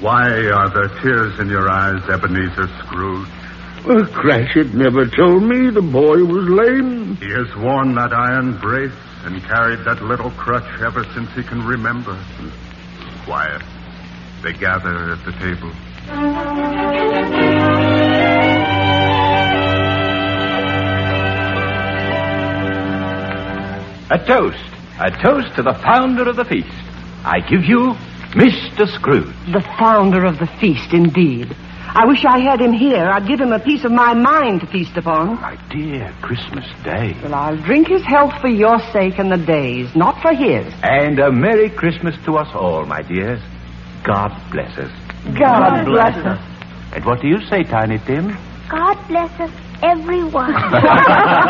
Why are there tears in your eyes, Ebenezer Scrooge? Well, Cratchit never told me the boy was lame. He has worn that iron brace and carried that little crutch ever since he can remember. Quiet. They gather at the table. A toast to the founder of the feast. I give you Mr. Scrooge. The founder of the feast, indeed. I wish I had him here. I'd give him a piece of my mind to feast upon. My dear, Christmas Day. Well, I'll drink his health for your sake and the day's, not for his. And a Merry Christmas to us all, my dears. God bless us. God bless us. And what do you say, Tiny Tim? God bless us, everyone.